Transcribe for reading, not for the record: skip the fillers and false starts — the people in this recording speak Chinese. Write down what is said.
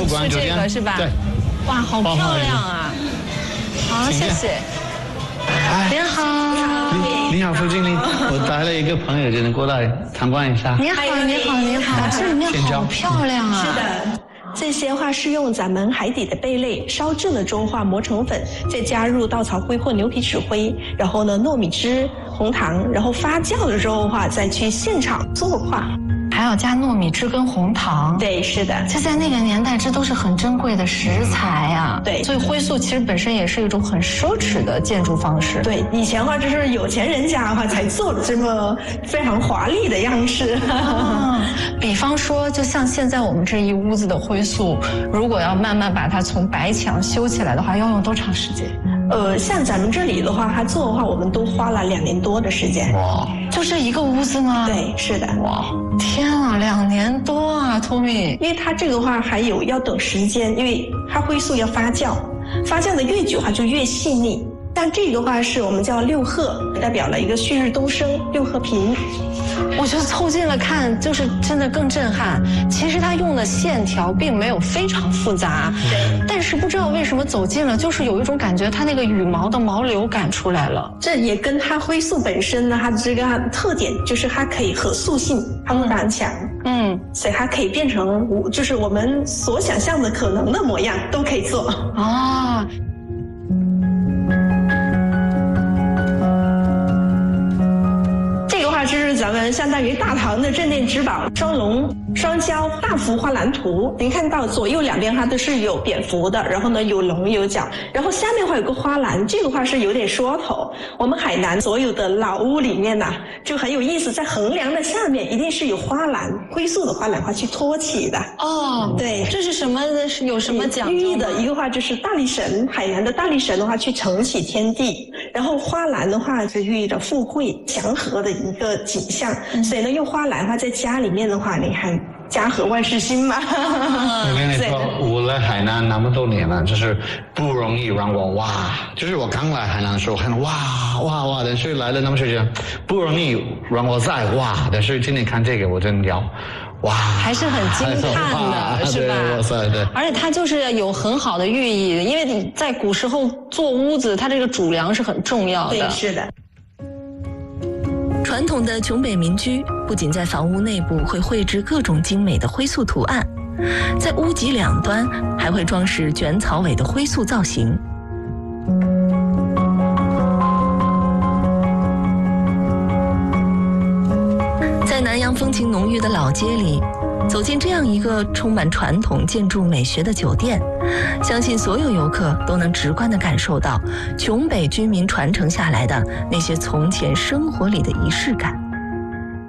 馆酒店是吧？ 对。 哇，好漂亮啊！好，谢谢。您好， 你好，副经理，我带了一个朋友，就能过来参观一下。 您好，您好，您好，这里面好漂亮啊！ 是的。这些话是用咱们海底的贝类烧制了之后化磨成粉，再加入稻草灰或牛皮纸灰，然后呢糯米汁、红糖，然后发酵了之后的话再去现场作画。 还要加糯米汁跟红糖。 对，是的。 这在那个年代，这都是很珍贵的食材啊。 对， 所以灰塑其实本身也是一种很奢侈的建筑方式。 对，以前的话就是有钱人家的话才做这么非常华丽的样式。 比方说，就像现在我们这一屋子的灰塑，如果要慢慢把它从白墙修起来的话，要用多长时间？ 像咱们这里的话，它做的话，我们都花了2年多的时间。 哇， 就这一个屋子吗？ 对，是的。 哇，天啊，2年多啊，托米。 因为它这个的话还有要等时间，因为它灰塑要发酵，发酵的越久它就越细腻。但这个的话是我们叫6鹤，代表了一个旭日东升，6鹤屏。 我觉得凑近了看，就是真的更震撼。其实它用的线条并没有非常复杂， 对。 但是不知道为什么走近了，就是有一种感觉，它那个羽毛的毛流感出来了。 这也跟它灰塑本身呢，它的这个特点就是它可以可塑性非常强。所以它可以变成就是我们所想象的可能的模样都可以做。 啊。 这是咱们相当于大唐的镇店之宝双龙双蛟大幅画蓝图。您看到左右两边它都是有蝙蝠的，然后呢有龙有角，然后下面话有个花篮，这个话是有点说头。我们海南所有的老屋里面呢就很有意思，在横梁的下面一定是有花篮，灰塑的花篮话去托起的。 哦， 对， 这是什么？有什么讲究？ 寓意的一个话就是大力神，海南的大力神的话去承起天地，然后花篮的话是寓意着富贵祥和的一个景象。所以呢用花篮的话在家里面的话，你看家和万事兴嘛。 我跟你说，我来海南那么多年了，就是不容易让我哇，就是我刚来海南的时候看哇，但是来了那么长时间，不容易让我再哇，但是今天看这个我真要哇， 还是很惊叹的，是吧？ 哇塞，对。 而且它就是有很好的寓意，因为你在古时候做屋子，它这个主梁是很重要的。 对，是的。 传统的琼北民居不仅在房屋内部会绘制各种精美的灰塑图案，在屋脊两端还会装饰卷草尾的灰塑造型。在南洋风情浓郁的老街里，走进这样一个充满传统建筑美学的酒店，相信所有游客都能直观地感受到琼北居民传承下来的那些从前生活里的仪式感。